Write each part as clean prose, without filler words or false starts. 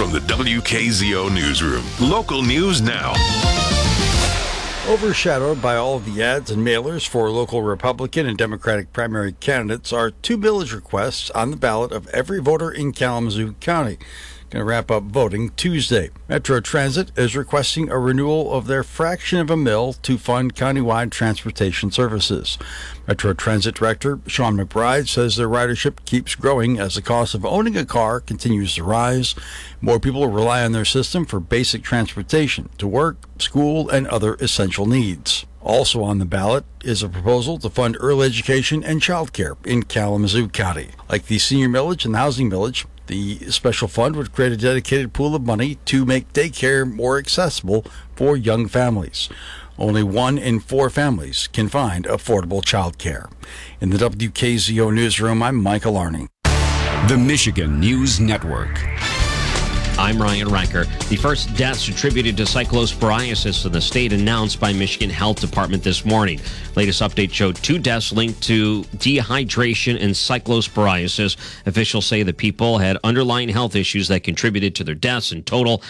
from the WKZO Newsroom. Local news now. Overshadowed by all of the ads and mailers for local Republican and Democratic primary candidates are two millage requests on the ballot of every voter in Kalamazoo County. Going to wrap up voting Tuesday. Metro Transit is requesting a renewal of their fraction of a mill to fund countywide transportation services. Metro Transit Director Sean McBride says their ridership keeps growing as the cost of owning a car continues to rise. More people rely on their system for basic transportation to work, school, and other essential needs. Also on the ballot is a proposal to fund early education and child care in Kalamazoo County. Like the senior millage and the housing millage, the special fund would create a dedicated pool of money to make daycare more accessible for young families. Only 1 in 4 families can find affordable child care. In the WKZO Newsroom, I'm Michael Arning. The Michigan News Network. I'm Ryan Riker. The first deaths attributed to cyclosporiasis in the state announced by Michigan Health Department this morning. Latest update showed 2 deaths linked to dehydration and cyclosporiasis. Officials say the people had underlying health issues that contributed to their deaths. In total,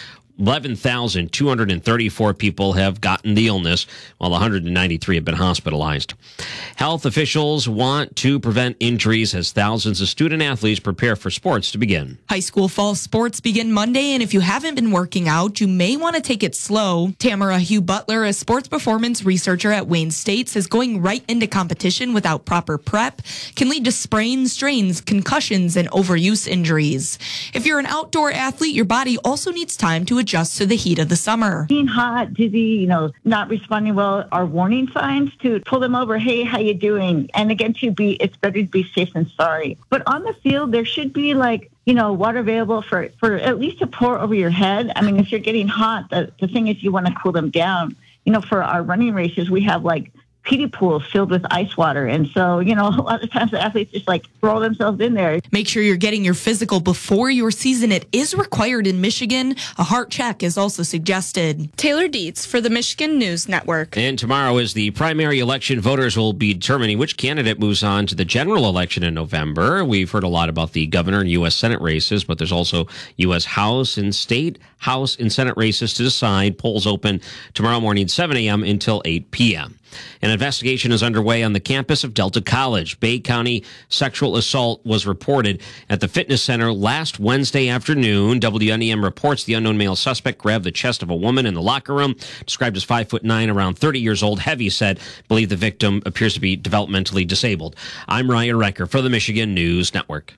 11,234 people have gotten the illness, while 193 have been hospitalized. Health officials want to prevent injuries as thousands of student athletes prepare for sports to begin. High school fall sports begin Monday, and if you haven't been working out, you may want to take it slow. Tamara Hugh Butler, a sports performance researcher at Wayne State, says going right into competition without proper prep can lead to sprains, strains, concussions, and overuse injuries. If you're an outdoor athlete, your body also needs time to adjust to the heat of the summer. Being hot, dizzy, not responding well are warning signs to pull them over. Hey, how you doing? And again, it's better to be safe than sorry. But on the field, there should be water available for at least to pour over your head. I mean, if you're getting hot, the thing is you want to cool them down. For our running races, we have kiddie pools filled with ice water. And so, a lot of times the athletes just throw themselves in there. Make sure you're getting your physical before your season. It is required in Michigan. A heart check is also suggested. Taylor Dietz for the Michigan News Network. And tomorrow is the primary election. Voters will be determining which candidate moves on to the general election in November. We've heard a lot about the governor and U.S. Senate races, but there's also U.S. House and State House and Senate races to decide. Polls open tomorrow morning, 7 a.m. until 8 p.m. An investigation is underway on the campus of Delta College. Bay County sexual assault was reported at the fitness center last Wednesday afternoon. WNEM reports the unknown male suspect grabbed the chest of a woman in the locker room, described as 5'9", around 30 years old. Heavy said, believe the victim appears to be developmentally disabled. I'm Ryan Riker for the Michigan News Network.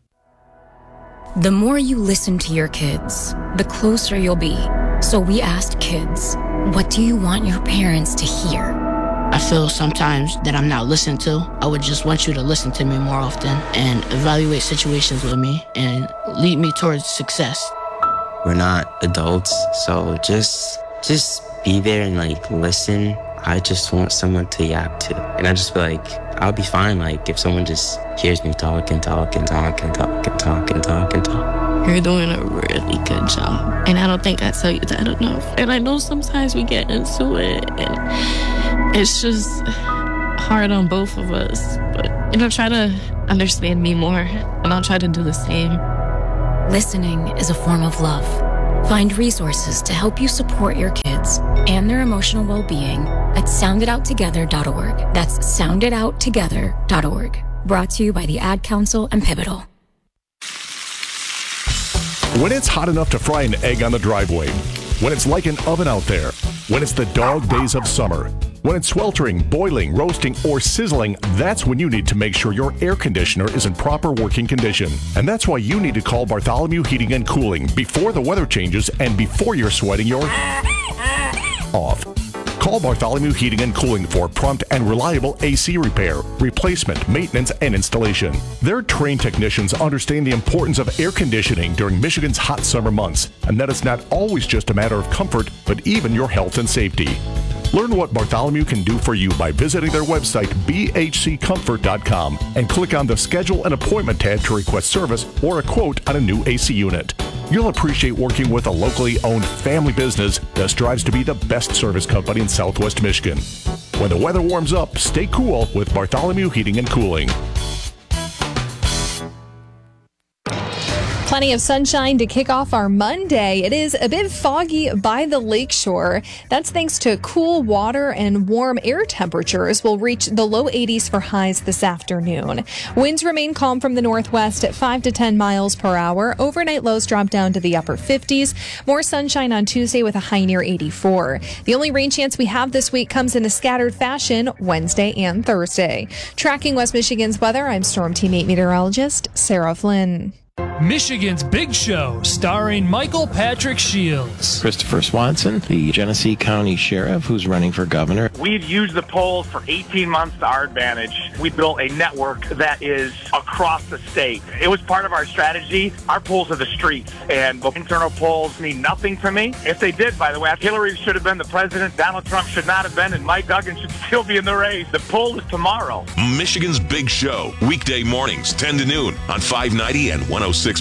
The more you listen to your kids, the closer you'll be. So we asked kids, what do you want your parents to hear? I feel sometimes that I'm not listened to. I would just want you to listen to me more often and evaluate situations with me and lead me towards success. We're not adults, so just be there and listen. I just want someone to yap to. And I just feel I'll be fine if someone just hears me talk and talk and talk and talk and talk and talk and talk. You're doing a really good job. And I don't think I tell you that enough. And I know sometimes we get into it and it's just hard on both of us. But, try to understand me more and I'll try to do the same. Listening is a form of love. Find resources to help you support your kids and their emotional well-being at sounditouttogether.org. That's sounditouttogether.org. Brought to you by the Ad Council and Pivotal. When it's hot enough to fry an egg on the driveway, when it's like an oven out there, when it's the dog days of summer, when it's sweltering, boiling, roasting, or sizzling, that's when you need to make sure your air conditioner is in proper working condition. And that's why you need to call Bartholomew Heating and Cooling before the weather changes and before you're sweating your off. Call Bartholomew Heating and Cooling for prompt and reliable AC repair, replacement, maintenance, and installation. Their trained technicians understand the importance of air conditioning during Michigan's hot summer months, and that it's not always just a matter of comfort, but even your health and safety. Learn what Bartholomew can do for you by visiting their website, bhccomfort.com, and click on the Schedule an Appointment tab to request service or a quote on a new AC unit. You'll appreciate working with a locally owned family business that strives to be the best service company in Southwest Michigan. When the weather warms up, stay cool with Bartholomew Heating and Cooling. Plenty of sunshine to kick off our Monday. It is a bit foggy by the lakeshore. That's thanks to cool water and warm air temperatures. We'll reach the low 80s for highs this afternoon. Winds remain calm from the northwest at 5 to 10 miles per hour. Overnight lows drop down to the upper 50s. More sunshine on Tuesday with a high near 84. The only rain chance we have this week comes in a scattered fashion Wednesday and Thursday. Tracking West Michigan's weather, I'm Storm Team 8 meteorologist Sarah Flynn. Michigan's Big Show, starring Michael Patrick Shields. Christopher Swanson, the Genesee County Sheriff who's running for governor. We've used the polls for 18 months to our advantage. We built a network that is across the state. It was part of our strategy. Our polls are the streets, and the internal polls mean nothing to me. If they did, by the way, Hillary should have been the president, Donald Trump should not have been, and Mike Duggan should still be in the race. The poll is tomorrow. Michigan's Big Show, weekday mornings, 10 to noon on 590 and 106.9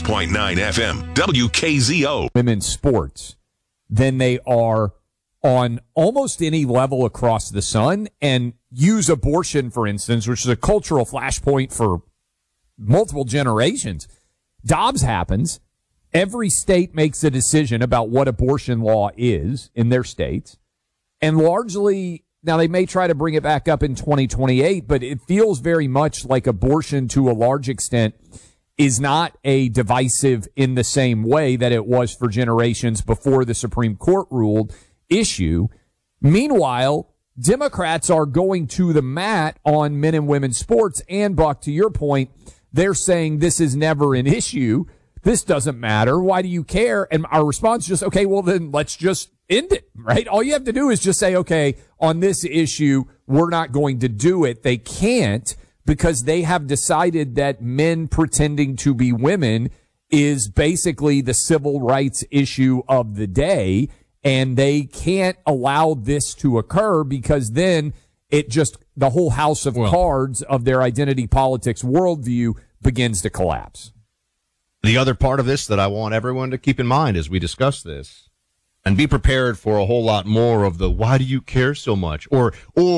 FM, WKZO. Women's sports than they are on almost any level across the sun, and use abortion, for instance, which is a cultural flashpoint for multiple generations. Dobbs happens. Every state makes a decision about what abortion law is in their states. And largely, now they may try to bring it back up in 2028, but it feels very much like abortion to a large extent is not a divisive in the same way that it was for generations before the Supreme Court ruled issue. Meanwhile, Democrats are going to the mat on men and women's sports. And Buck, to your point, they're saying this is never an issue. This doesn't matter. Why do you care? And our response is just, okay, well then let's just end it, right? All you have to do is just say, okay, on this issue, we're not going to do it. They can't, because they have decided that men pretending to be women is basically the civil rights issue of the day, and they can't allow this to occur because then it just, the whole house of cards of their identity politics worldview begins to collapse. The other part of this that I want everyone to keep in mind as we discuss this, and be prepared for a whole lot more of the why do you care so much, or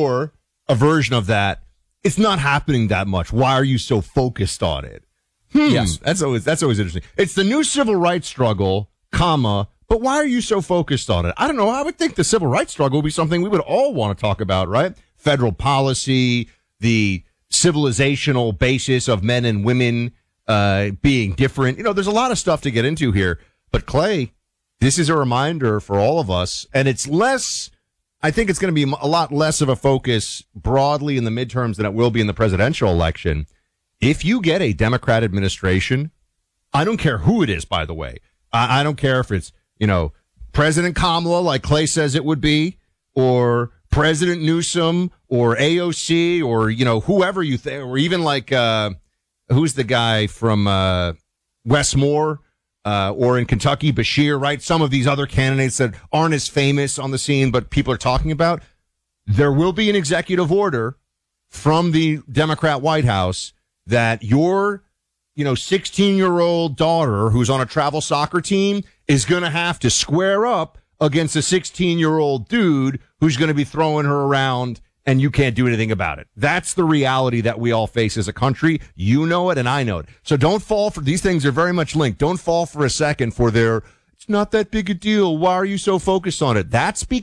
a version of that, it's not happening that much. Why are you so focused on it? Yes, that's always interesting. It's the new civil rights struggle, comma, but why are you so focused on it? I don't know. I would think the civil rights struggle would be something we would all want to talk about, right? Federal policy, the civilizational basis of men and women being different. You know, there's a lot of stuff to get into here. But Clay, this is a reminder for all of us, and it's less, I think it's going to be a lot less of a focus broadly in the midterms than it will be in the presidential election. If you get a Democrat administration, I don't care who it is, by the way. I don't care if it's, you know, President Kamala, like Clay says it would be, or President Newsom, or AOC, or, you know, whoever you think, or even like, who's the guy from Westmore, or in Kentucky, Bashir, right? Some of these other candidates that aren't as famous on the scene, but people are talking about. There will be an executive order from the Democrat White House that your, 16-year-old daughter who's on a travel soccer team is going to have to square up against a 16-year-old dude who's going to be throwing her around, and you can't do anything about it. That's the reality that we all face as a country. You know it, and I know it. So don't fall for, these things are very much linked. Don't fall for a second for their, it's not that big a deal. Why are you so focused on it? That's